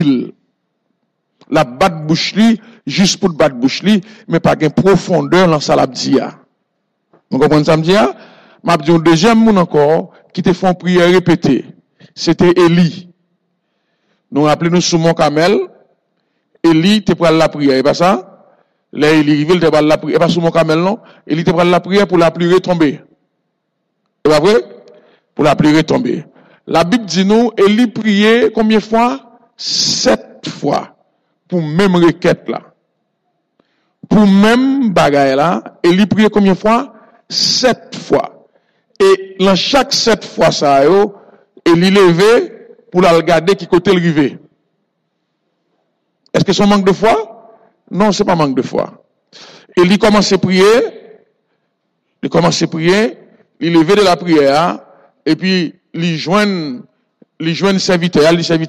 La batte bouche li, juste pour battre bouche li, mais pas de profondeur dans ça la dia. Vous comprenez ça me dire? M'a dit un deuxième monde encore qui te font prière répétée. C'était Élie. Nous rappelons-nous sous mon camel, Élie te prend la prière, et pas ça? Là Élie rive te prend la prière, et pas sous mon camel non, Élie te prend la prière pour la pluie retomber. C'est pas vrai? Pour la pluie retomber. La Bible dit nous, Élie priait combien de fois? 7 fois. Pour même requête là. Pour même bagaille là, Élie priait combien de fois? 7 fois. Et dans chaque 7 fois ça, Élie levait pour la regarder qui côté le rivé. Est-ce que c'est un manque de foi? Non, c'est pas manque de foi. Élie commence à prier, il levait de la prière, et puis il joigne serviteur,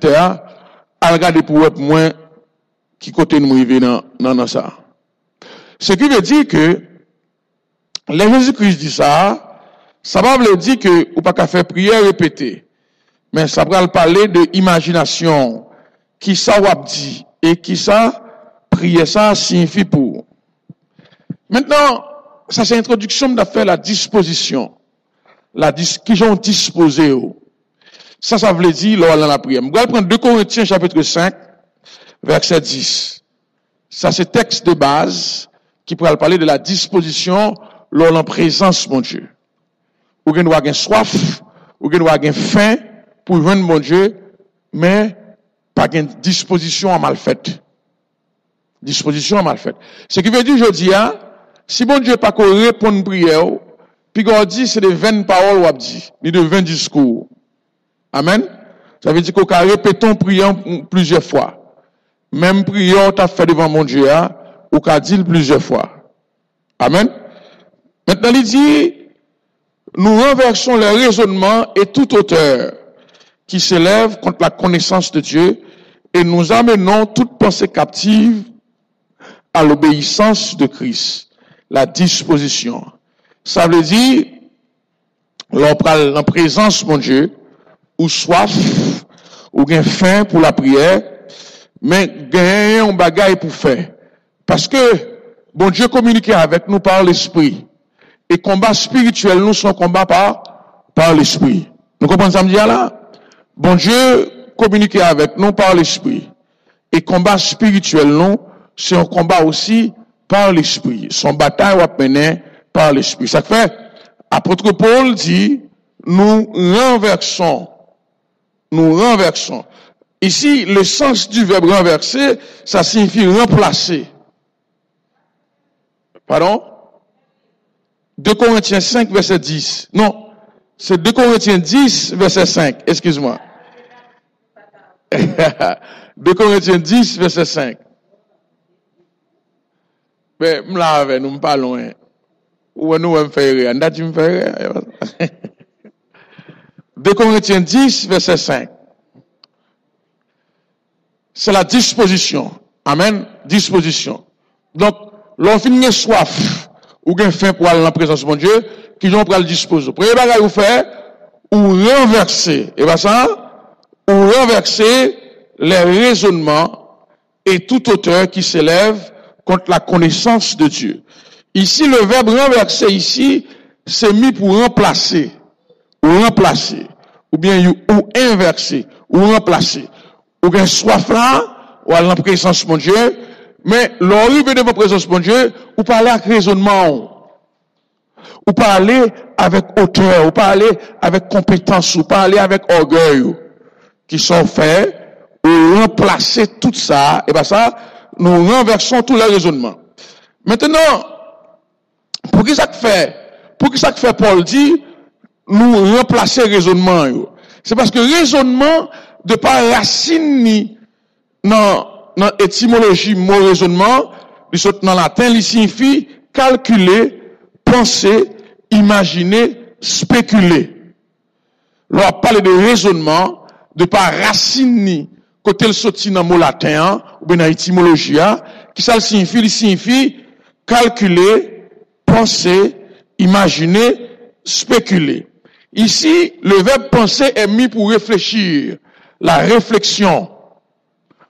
à regarder pour être moins qui côté nous rivé dans ça. Ce qui veut dire que, les Jésus-Christ dit ça va veut dire que, ou pas qu'à faire prière répétée. Mais ça va parler de imagination, qui ça wap dit, et qui ça, prier ça signifie pour. Maintenant, ça c'est l'introduction d'affaire la disposition. Qui j'ont disposé. Ça veut dire, lors de la prière. Je vais prendre 2 Corinthiens chapitre 5, verset 10. Ça c'est texte de base, qui pourra parler de la disposition lors de la présence, mon Dieu. Ou gen doit avoir soif, ou gen doit avoir faim pour joindre mon Dieu, mais pas une disposition à mal faite. Disposition à mal faite. Ce qui veut dire, je dis, si mon Dieu pas qu'on répond à prière, puis qu'on dit, c'est de 20 paroles ou dit, ni de 20 discours. Amen. Ça veut dire qu'on répétons prière plusieurs fois. Même prière, t'as fait devant mon Dieu, ou qu'a dit plusieurs fois. Amen. Maintenant, il dit, nous renversons les raisonnements et toute hauteur qui s'élève contre la connaissance de Dieu et nous amenons toute pensée captive à l'obéissance de Christ. La disposition. Ça veut dire, l'on parle en présence, mon Dieu, ou soif, ou gain faim pour la prière, mais gain un bagage pour faire. Parce que, bon Dieu communique avec nous par l'esprit. Et combat spirituel, nous sommes combat par l'esprit. Nous comprenons ça me dire là? Bon Dieu communique avec nous par l'esprit. Et combat spirituel, nous, c'est un combat aussi par l'esprit. Son bataille va mener par l'esprit. Ça fait, apôtre Paul dit, nous renversons. Ici, le sens du verbe renverser, ça signifie remplacer. Pardon? 2 Corinthiens 5, verset 10. Non, c'est 2 Corinthiens 10, verset 5. Excuse-moi. 2 Corinthiens 10, verset 5. Mais, m'lave, nous m'parlons, hein. Ou nous me faire rire. N'a tu me faire rire? 2 Corinthiens 10, verset 5. C'est la disposition. Amen. Disposition. Donc, l'on finit soif, ou gain faim pour aller dans la présence de mon Dieu, qui vont pour le disposer. Premier bagage vous faire, ou renverser. Et bien ça, ou renverser les raisonnements et toute hauteur qui s'élève contre la connaissance de Dieu. Ici, le verbe renverser ici, c'est mis pour remplacer, ou bien ou inverser, ou remplacer. Ou bien soif là, ou à la présence de mon Dieu, mais l'arrivée de ma présence, mon Dieu, ou parler avec raisonnement, ou parler avec hauteur, ou parler avec compétence, ou parler avec orgueil, qui sont faits, ou remplacer tout ça, et bien ça, nous renversons tous les raisonnements. Maintenant, pour qui ça fait Paul dit, nous remplacer raisonnement, c'est parce que raisonnement, de par racine ni, dans étymologie, mot raisonnement, dans latin, il signifie calculer, penser, imaginer, spéculer. Lorsqu'on parle de raisonnement, de par racine ni, côté le sorti dans le mot latin, ou bien dans l'étymologie, qui ça signifie? Il signifie calculer, penser, imaginer, spéculer. Ici, le verbe penser est mis pour réfléchir. La réflexion,